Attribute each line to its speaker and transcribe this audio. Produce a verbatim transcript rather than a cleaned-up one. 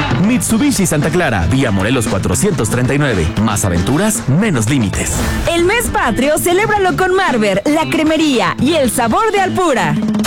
Speaker 1: Mitsubishi Santa Clara, vía Morelos cuatrocientos treinta y nueve. Más aventuras, menos límites.
Speaker 2: El mes patrio, celébralo con Marber, la cremería y el sabor de Alpura.